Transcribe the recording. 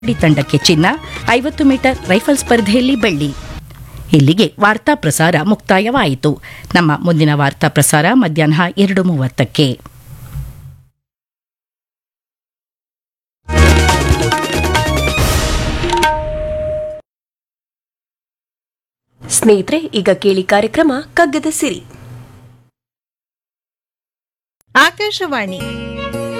ಕಬಡ್ಡಿ ತಂಡಕ್ಕೆ ಚಿನ್ನ, 50 metre rifle ಸ್ಪರ್ಧೆಯಲ್ಲಿ ಬೆಳ್ಳಿ. ಇಲ್ಲಿಗೆ ವಾರ್ತಾ ಪ್ರಸಾರ ಮುಕ್ತಾಯವಾಯಿತು. ನಮ್ಮ ಮುಂದಿನ ವಾರ್ತಾ ಪ್ರಸಾರ ಮಧ್ಯಾಹ್ನ 2:30ಕ್ಕೆ. ಸ್ನೇಹಿತರೆ, ಈಗ ಕೇಳಿ ಕಾರ್ಯಕ್ರಮ ಕಗ್ಗದ ಸಿರಿ. ಆಕಾಶವಾಣಿ